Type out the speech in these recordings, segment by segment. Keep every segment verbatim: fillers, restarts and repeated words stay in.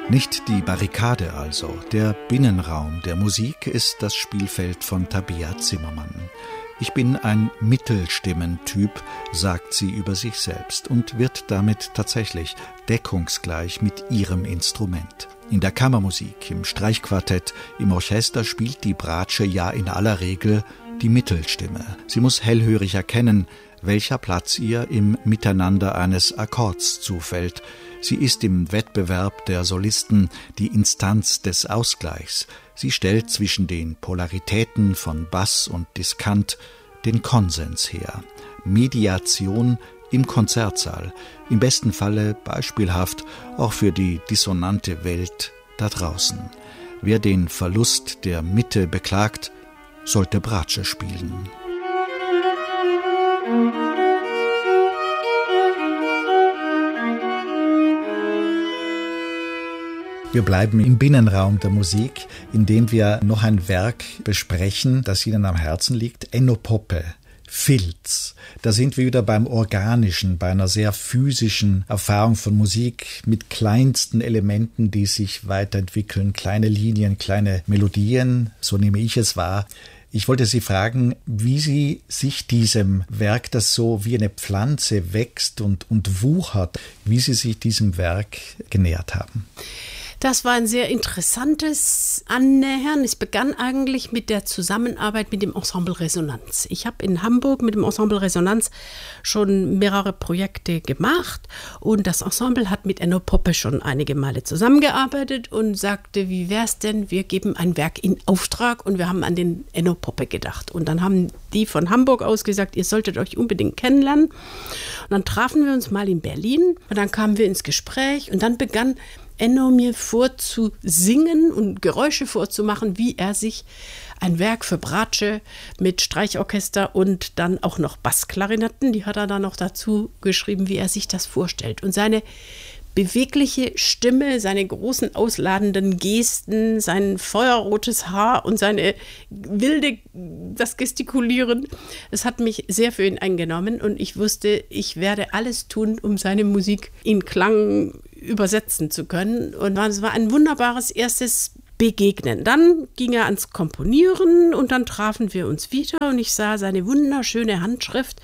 Nicht die Barrikade also, der Binnenraum der Musik ist das Spielfeld von Tabea Zimmermann. Ich bin ein Mittelstimmentyp, sagt sie über sich selbst und wird damit tatsächlich deckungsgleich mit ihrem Instrument. In der Kammermusik, im Streichquartett, im Orchester spielt die Bratsche ja in aller Regel die Mittelstimme. Sie muss hellhörig erkennen, welcher Platz ihr im Miteinander eines Akkords zufällt. Sie ist im Wettbewerb der Solisten die Instanz des Ausgleichs. Sie stellt zwischen den Polaritäten von Bass und Diskant den Konsens her. Mediation im Konzertsaal, im besten Falle beispielhaft auch für die dissonante Welt da draußen. Wer den Verlust der Mitte beklagt, sollte Bratsche spielen. Wir bleiben im Binnenraum der Musik, indem wir noch ein Werk besprechen, das Ihnen am Herzen liegt, Enno Poppe, Filz. Da sind wir wieder beim Organischen, bei einer sehr physischen Erfahrung von Musik mit kleinsten Elementen, die sich weiterentwickeln, kleine Linien, kleine Melodien, so nehme ich es wahr. Ich wollte Sie fragen, wie Sie sich diesem Werk, das so wie eine Pflanze wächst und, und wuchert, wie Sie sich diesem Werk genähert haben. Das war ein sehr interessantes Annähern. Es begann eigentlich mit der Zusammenarbeit mit dem Ensemble Resonanz. Ich habe in Hamburg mit dem Ensemble Resonanz schon mehrere Projekte gemacht und das Ensemble hat mit Enno Poppe schon einige Male zusammengearbeitet und sagte, wie wär's denn, wir geben ein Werk in Auftrag und wir haben an den Enno Poppe gedacht. Und dann haben die von Hamburg aus gesagt, ihr solltet euch unbedingt kennenlernen. Und dann trafen wir uns mal in Berlin und dann kamen wir ins Gespräch und dann begann Enno mir vorzusingen und Geräusche vorzumachen, wie er sich ein Werk für Bratsche mit Streichorchester und dann auch noch Bassklarinetten, die hat er dann noch dazu geschrieben, wie er sich das vorstellt. Und seine bewegliche Stimme, seine großen ausladenden Gesten, sein feuerrotes Haar und seine wilde, das Gestikulieren, es hat mich sehr für ihn eingenommen und ich wusste, ich werde alles tun, um seine Musik in Klang übersetzen zu können. Und es war ein wunderbares erstes Begegnen. Dann ging er ans Komponieren und dann trafen wir uns wieder und ich sah seine wunderschöne Handschrift.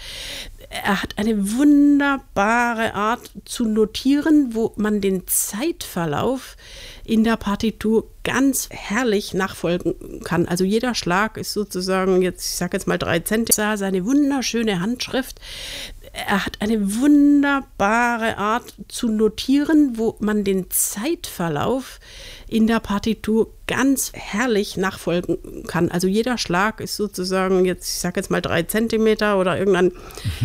Er hat eine wunderbare Art zu notieren, wo man den Zeitverlauf in der Partitur ganz herrlich nachfolgen kann. Also jeder Schlag ist sozusagen, jetzt, ich sage jetzt mal drei Zentimeter, seine wunderschöne Handschrift. Er hat eine wunderbare Art zu notieren, wo man den Zeitverlauf in der Partitur ganz herrlich nachfolgen kann. Also jeder Schlag ist sozusagen, jetzt, ich sage jetzt mal drei Zentimeter oder irgendein